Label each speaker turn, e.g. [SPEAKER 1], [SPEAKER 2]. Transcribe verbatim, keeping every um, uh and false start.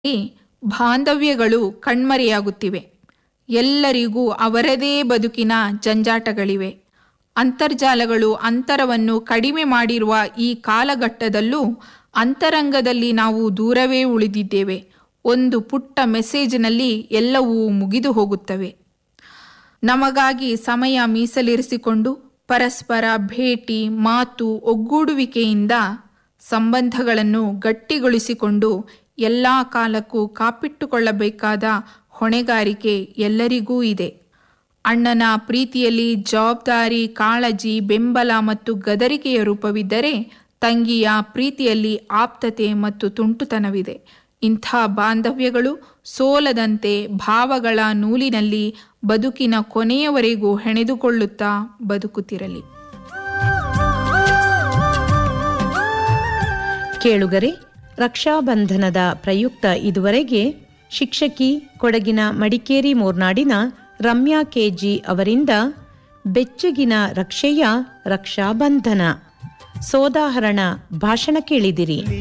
[SPEAKER 1] ಈ ಬಾಂಧವ್ಯಗಳು ಕಣ್ಮರೆಯಾಗುತ್ತಿವೆ. ಎಲ್ಲರಿಗೂ ಅವರದೇ ಬದುಕಿನ ಜಂಜಾಟಗಳಿವೆ. ಅಂತರ್ಜಾಲಗಳು ಅಂತರವನ್ನು ಕಡಿಮೆ ಮಾಡಿರುವ ಈ ಕಾಲಘಟ್ಟದಲ್ಲೂ ಅಂತರಂಗದಲ್ಲಿ ನಾವು ದೂರವೇ ಉಳಿದಿದ್ದೇವೆ. ಒಂದು ಪುಟ್ಟ ಮೆಸೇಜ್ನಲ್ಲಿ ಎಲ್ಲವೂ ಮುಗಿದು ಹೋಗುತ್ತವೆ. ನಮಗಾಗಿ ಸಮಯ ಮೀಸಲಿರಿಸಿಕೊಂಡು ಪರಸ್ಪರ ಭೇಟಿ, ಮಾತು, ಒಗ್ಗೂಡುವಿಕೆಯಿಂದ ಸಂಬಂಧಗಳನ್ನು ಗಟ್ಟಿಗೊಳಿಸಿಕೊಂಡು ಎಲ್ಲ ಕಾಲಕ್ಕೂ ಕಾಪಿಟ್ಟುಕೊಳ್ಳಬೇಕಾದ ಹೊಣೆಗಾರಿಕೆ ಎಲ್ಲರಿಗೂ ಇದೆ. ಅಣ್ಣನ ಪ್ರೀತಿಯಲ್ಲಿ ಜವಾಬ್ದಾರಿ, ಕಾಳಜಿ, ಬೆಂಬಲ ಮತ್ತು ಗದರಿಕೆಯ ರೂಪವಿದ್ದರೆ, ತಂಗಿಯ ಪ್ರೀತಿಯಲ್ಲಿ ಆಪ್ತತೆ ಮತ್ತು ತುಂಟುತನವಿದೆ. ಇಂಥ ಬಾಂಧವ್ಯಗಳು ಸೋಲದಂತೆ ಭಾವಗಳ ನೂಲಿನಲ್ಲಿ ಬದುಕಿನ ಕೊನೆಯವರೆಗೂ ಹೆಣೆದುಕೊಳ್ಳುತ್ತಾ ಬದುಕುತ್ತಿರಲಿ.
[SPEAKER 2] ಕೇಳುಗರೆ, ರಕ್ಷಾಬಂಧನದ ಪ್ರಯುಕ್ತ ಇದುವರೆಗೆ ಶಿಕ್ಷಕಿ, ಕೊಡಗಿನ ಮಡಿಕೇರಿ ಮೂರ್ನಾಡಿನ ರಮ್ಯಾ ಕೆಜಿ ಅವರಿಂದ ಬೆಚ್ಚಗಿನ ರಕ್ಷೆಯ ರಕ್ಷಾಬಂಧನ ಸೋದಾಹರಣ ಭಾಷಣ ಕೇಳಿದಿರಿ.